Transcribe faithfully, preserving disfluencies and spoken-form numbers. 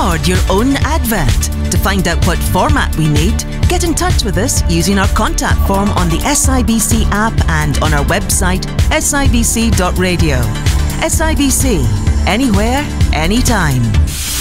record your own advert. To find out what format we need, get in touch with us using our contact form on the S I B C app and on our website S I B C dot radio. S I B C, anywhere, anytime.